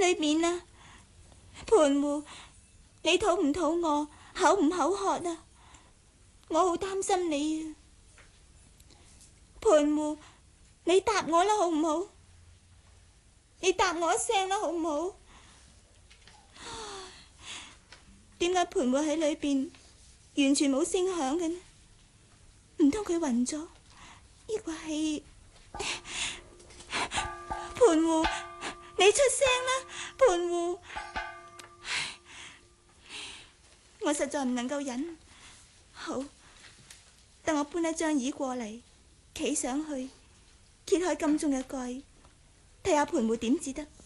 裏面啊。盤戶，你肚唔肚餓，口唔口渴啊？我好擔心你啊。盤戶，你答我啦，好唔好？你答我一聲啦，好唔好？點解盤戶喺裏邊完全冇聲響嘅呢？唔通佢暈咗？抑或係盤戶，你出聲啦，盤戶！我實在唔能夠忍。好，等我搬一張椅過嚟，企上去，揭開金鐘嘅蓋，睇下盤戶點至得。